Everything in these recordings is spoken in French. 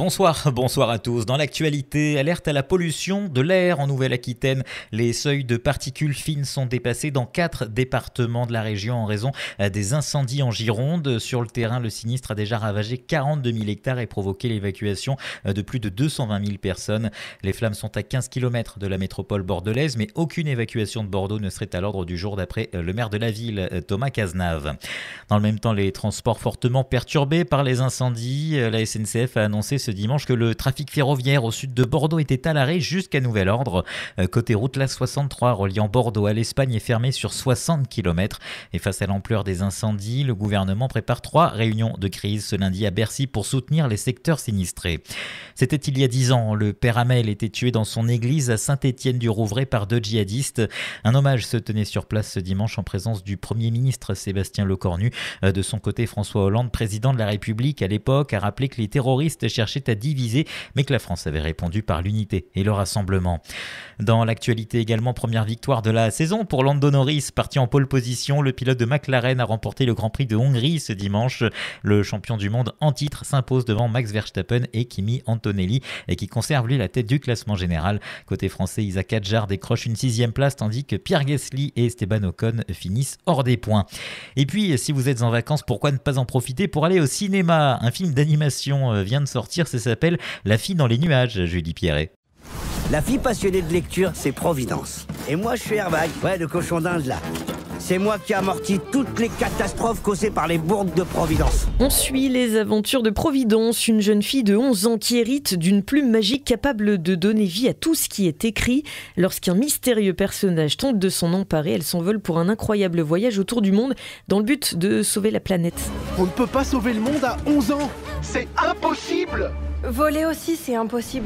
Bonsoir à tous. Dans l'actualité, alerte à la pollution de l'air en Nouvelle-Aquitaine. Les seuils de particules fines sont dépassés dans 4 départements de la région en raison des incendies en Gironde. Sur le terrain, le sinistre a déjà ravagé 42 000 hectares et provoqué l'évacuation de plus de 220 000 personnes. Les flammes sont à 15 km de la métropole bordelaise, mais aucune évacuation de Bordeaux ne serait à l'ordre du jour d'après le maire de la ville, Thomas Cazenave. Dans le même temps, les transports fortement perturbés par les incendies. La SNCF a annoncé ce dimanche que le trafic ferroviaire au sud de Bordeaux était à l'arrêt jusqu'à nouvel ordre. Côté route, la 63 reliant Bordeaux à l'Espagne est fermée sur 60 km. Et face à l'ampleur des incendies, le gouvernement prépare 3 réunions de crise ce lundi à Bercy pour soutenir les secteurs sinistrés. C'était il y a 10 ans. Le père Hamel était tué dans son église à Saint-Étienne-du-Rouvray par 2 djihadistes. Un hommage se tenait sur place ce dimanche en présence du Premier ministre Sébastien Lecornu. De son côté, François Hollande, président de la République à l'époque, a rappelé que les terroristes cherchaient à diviser, mais que la France avait répondu par l'unité et le rassemblement. Dans l'actualité également, première victoire de la saison pour Lando Norris, parti en pole position. Le pilote de McLaren a remporté le Grand Prix de Hongrie ce dimanche. Le champion du monde en titre s'impose devant Max Verstappen et Kimi Antonelli, et qui conserve lui la tête du classement général. Côté français, Isaac Hadjar décroche une 6e place, tandis que Pierre Gasly et Esteban Ocon finissent hors des points. Et puis, si vous êtes en vacances, pourquoi ne pas en profiter pour aller au cinéma ? Un film d'animation vient de sortir, ça s'appelle La fille dans les nuages, Julie Pierret. La fille passionnée de lecture, c'est Providence. Et moi, je suis Airbag, le cochon d'Inde là. C'est moi qui amortis toutes les catastrophes causées par les bourdes de Providence. On suit les aventures de Providence, une jeune fille de 11 ans qui hérite d'une plume magique capable de donner vie à tout ce qui est écrit. Lorsqu'un mystérieux personnage tente de s'en emparer, elle s'envole pour un incroyable voyage autour du monde dans le but de sauver la planète. On ne peut pas sauver le monde à 11 ans. C'est impossible. Voler aussi, c'est impossible.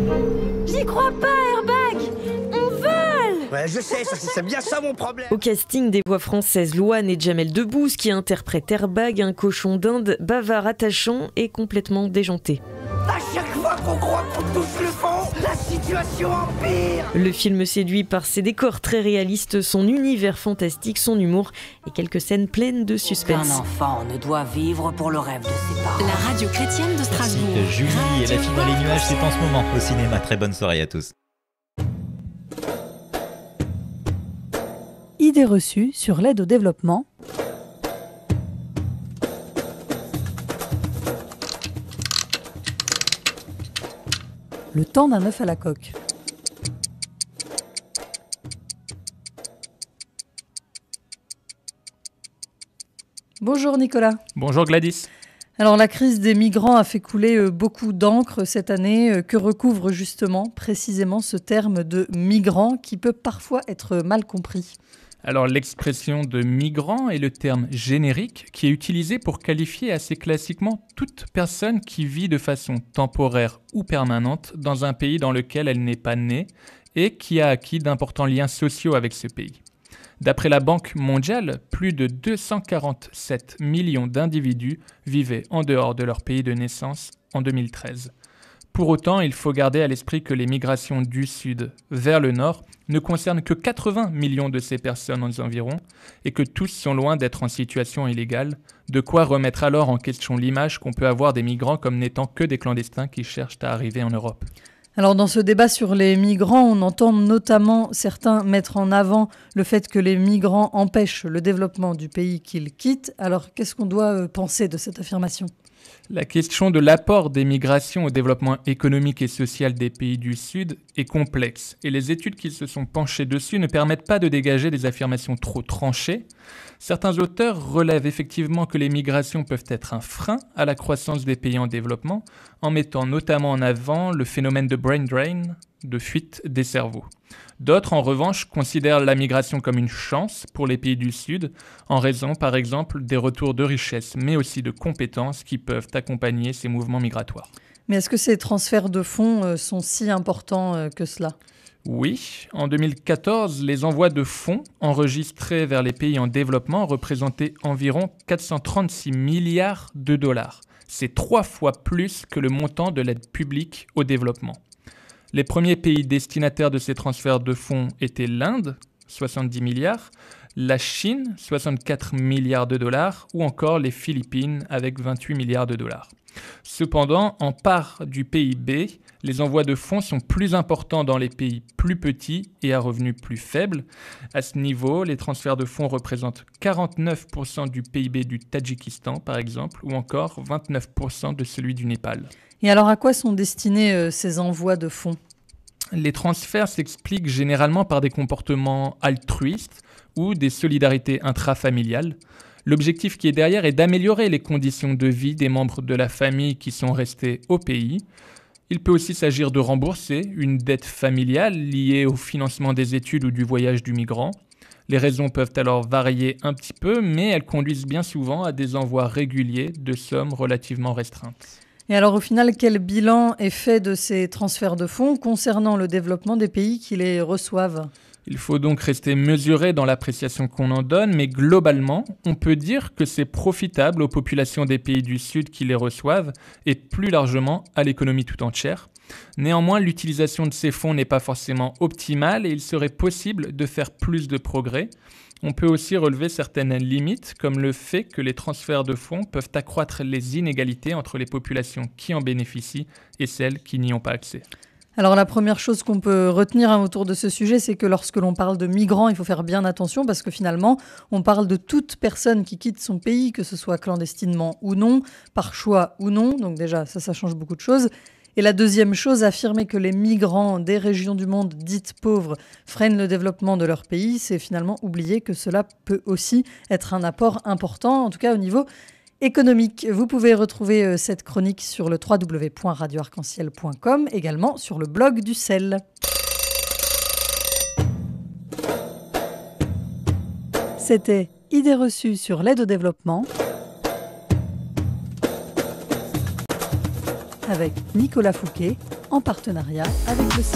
J'y crois pas, Airbag. On vole. Ouais, je sais, c'est bien ça mon problème. Au casting, des voix françaises, Louane et Jamel Debbouze qui interprètent Airbag, un cochon d'Inde bavard, attachant et complètement déjanté. À chaque fois qu'on croit qu'on touche le fond, la situation empire. Le film séduit par ses décors très réalistes, son univers fantastique, son humour et quelques scènes pleines de suspense. Un enfant ne doit vivre pour le rêve de ses parents. La radio chrétienne de Strasbourg. Merci, Julie et La fille dans les nuages, c'est en ce moment au cinéma. Très bonne soirée à tous. Idées reçues sur l'aide au développement. Le temps d'un œuf à la coque. Bonjour Nicolas. Bonjour Gladys. Alors la crise des migrants a fait couler beaucoup d'encre cette année. Que recouvre justement précisément ce terme de migrant qui peut parfois être mal compris ? Alors l'expression de migrant est le terme générique qui est utilisé pour qualifier assez classiquement toute personne qui vit de façon temporaire ou permanente dans un pays dans lequel elle n'est pas née et qui a acquis d'importants liens sociaux avec ce pays. D'après la Banque mondiale, plus de 247 millions d'individus vivaient en dehors de leur pays de naissance en 2013. Pour autant, il faut garder à l'esprit que les migrations du sud vers le nord ne concernent que 80 millions de ces personnes environ et que tous sont loin d'être en situation illégale, de quoi remettre alors en question l'image qu'on peut avoir des migrants comme n'étant que des clandestins qui cherchent à arriver en Europe. Alors dans ce débat sur les migrants, on entend notamment certains mettre en avant le fait que les migrants empêchent le développement du pays qu'ils quittent. Alors qu'est-ce qu'on doit penser de cette affirmation ? La question de l'apport des migrations au développement économique et social des pays du Sud est complexe et les études qui se sont penchées dessus ne permettent pas de dégager des affirmations trop tranchées. Certains auteurs relèvent effectivement que les migrations peuvent être un frein à la croissance des pays en développement en mettant notamment en avant le phénomène de brain drain, de fuite des cerveaux. D'autres, en revanche, considèrent la migration comme une chance pour les pays du Sud, en raison, par exemple, des retours de richesses, mais aussi de compétences qui peuvent accompagner ces mouvements migratoires. Mais est-ce que ces transferts de fonds sont si importants que cela ? Oui, en 2014, les envois de fonds enregistrés vers les pays en développement représentaient environ 436 milliards de dollars. C'est 3 fois plus que le montant de l'aide publique au développement. Les premiers pays destinataires de ces transferts de fonds étaient l'Inde, 70 milliards, la Chine, 64 milliards de dollars, ou encore les Philippines avec 28 milliards de dollars. Cependant, en part du PIB, les envois de fonds sont plus importants dans les pays plus petits et à revenus plus faibles. À ce niveau, les transferts de fonds représentent 49% du PIB du Tadjikistan, par exemple, ou encore 29% de celui du Népal. Et alors, à quoi sont destinés ces envois de fonds ? Les transferts s'expliquent généralement par des comportements altruistes ou des solidarités intrafamiliales. L'objectif qui est derrière est d'améliorer les conditions de vie des membres de la famille qui sont restés au pays. Il peut aussi s'agir de rembourser une dette familiale liée au financement des études ou du voyage du migrant. Les raisons peuvent alors varier un petit peu, mais elles conduisent bien souvent à des envois réguliers de sommes relativement restreintes. Et alors au final, quel bilan est fait de ces transferts de fonds concernant le développement des pays qui les reçoivent ? Il faut donc rester mesuré dans l'appréciation qu'on en donne, mais globalement, on peut dire que c'est profitable aux populations des pays du Sud qui les reçoivent et plus largement à l'économie tout entière. Néanmoins, l'utilisation de ces fonds n'est pas forcément optimale et il serait possible de faire plus de progrès. On peut aussi relever certaines limites, comme le fait que les transferts de fonds peuvent accroître les inégalités entre les populations qui en bénéficient et celles qui n'y ont pas accès. Alors la première chose qu'on peut retenir autour de ce sujet, c'est que lorsque l'on parle de migrants, il faut faire bien attention parce que finalement, on parle de toute personne qui quitte son pays, que ce soit clandestinement ou non, par choix ou non. Donc déjà, ça change beaucoup de choses. Et la deuxième chose, affirmer que les migrants des régions du monde dites pauvres freinent le développement de leur pays, c'est finalement oublier que cela peut aussi être un apport important, en tout cas au niveau économique. Vous pouvez retrouver cette chronique sur le www.radioarc-en-ciel.com, également sur le blog du sel. C'était Idées reçues sur l'aide au développement avec Nicolas Fouquet en partenariat avec le